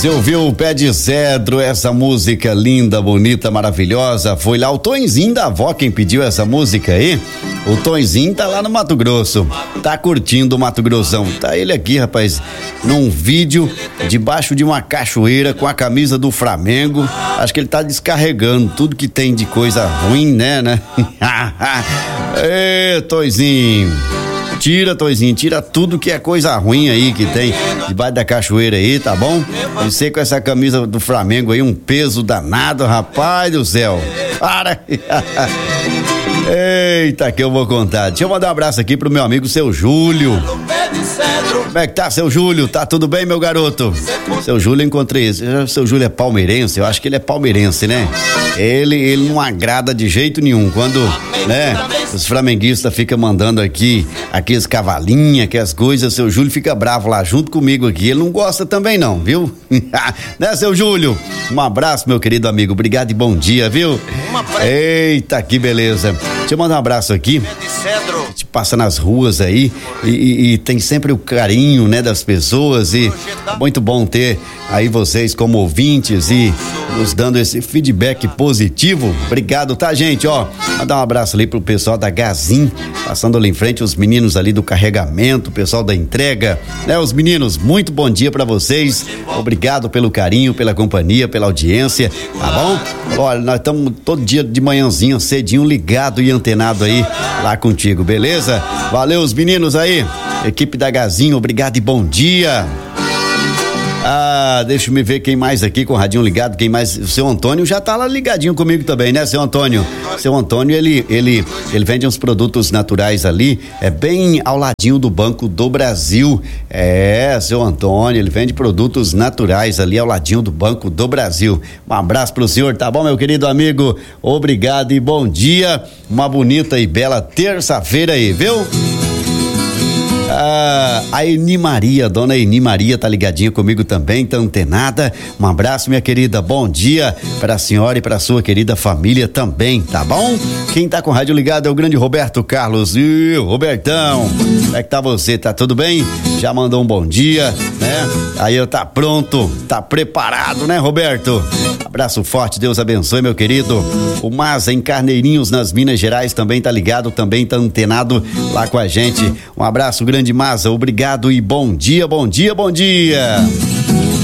Você ouviu o Pé de Cedro, essa música linda, bonita, maravilhosa? Foi lá o Tonzinho da avó quem pediu essa música aí. O Tonzinho tá lá no Mato Grosso, tá curtindo o Mato Grossão. Tá ele aqui, rapaz, num vídeo debaixo de uma cachoeira com a camisa do Flamengo. Acho que ele tá descarregando tudo que tem de coisa ruim, né? Ê, Tonzinho. Toizinho, tira tudo que é coisa ruim aí que tem debaixo da cachoeira aí, tá bom? Você com essa camisa do Flamengo aí, um peso danado, rapaz do céu. Para! Eita, que eu vou contar. Deixa eu mandar um abraço aqui pro meu amigo Seu Júlio. Como é que tá, Seu Júlio? Tá tudo bem, meu garoto? Seu Júlio, eu encontrei esse. Seu Júlio é palmeirense, eu acho que ele é palmeirense, né? Ele não agrada de jeito nenhum quando, né, os flamenguistas ficam mandando aqui aqueles cavalinhos, aquelas coisas. Seu Júlio fica bravo lá junto comigo aqui. Ele não gosta também não, viu? Né, Seu Júlio? Um abraço, meu querido amigo. Obrigado e bom dia, viu? Eita, que beleza. Deixa eu mandar um abraço aqui. A gente passa nas ruas aí e tem sempre o carinho, né, das pessoas, e muito bom ter aí vocês como ouvintes e nos dando esse feedback positivo. Obrigado, tá, gente? Ó, mandar um abraço ali pro pessoal da Gazin, passando ali em frente, os meninos ali do carregamento, o pessoal da entrega, né? Os meninos, muito bom dia pra vocês. Obrigado pelo carinho, pela companhia, pela audiência, tá bom? Olha, nós estamos todo dia de manhãzinho, cedinho, ligado e antenado aí lá contigo, beleza? Valeu, os meninos aí, equipe da Gazinho, obrigado e bom dia. Deixa eu me ver quem mais aqui com o radinho ligado, quem mais? O seu Antônio já tá lá ligadinho comigo também, né, seu Antônio? Seu Antônio, ele vende uns produtos naturais ali, bem ao ladinho do Banco do Brasil. Seu Antônio, ele vende produtos naturais ali ao ladinho do Banco do Brasil. Um abraço pro senhor, tá bom, meu querido amigo? Obrigado e bom dia. Uma bonita e bela terça-feira aí, viu? A Eni Maria, dona Eni Maria tá ligadinha comigo também, tá antenada. Um abraço, minha querida, bom dia pra senhora e pra sua querida família também, tá bom? Quem tá com o rádio ligado é o grande Roberto Carlos. Robertão, como é que tá você? Tá tudo bem? Já mandou um bom dia, né? Aí tá pronto, tá preparado, né, Roberto? Abraço forte, Deus abençoe, meu querido. O Maza em Carneirinhos, nas Minas Gerais, também tá ligado, também tá antenado lá com a gente. Um abraço grande, Maza, obrigado e bom dia, bom dia, bom dia.